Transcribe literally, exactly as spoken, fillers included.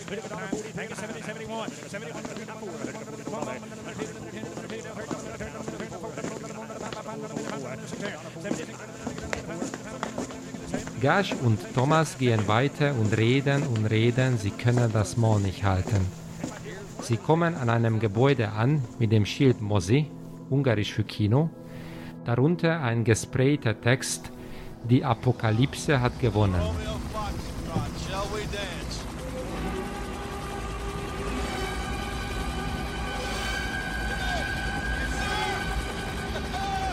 Gash und Thomas gehen weiter und reden und reden, sie können das Maul nicht halten. Sie kommen an einem Gebäude an mit dem Schild Mozi, ungarisch für Kino, darunter ein gesprayter Text, die Apokalypse hat gewonnen. Romeo Foxtrot, shall we dance?